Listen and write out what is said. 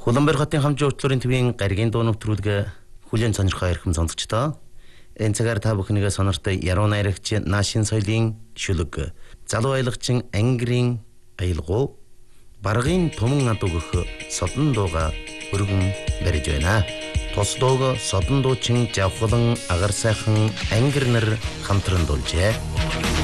Улаанбаатар хотын хамжин уртлын төвийн гаригийн дуу нэвтрүүлэг хүлээн сонирхоо ирхэм сонсогчдоо. Энэ цагаар та бүхнийгээ сонортой яруу найрагч Наашин соёлын шүлэг, залуу аялагчин Ангирийн аялгау, баргын туман ад өгөх содон дууга өргөн барьж байна. Тус дууг содон дуучин Жавхлан Агар сайхан Ангир нар хамтран дуулжээ.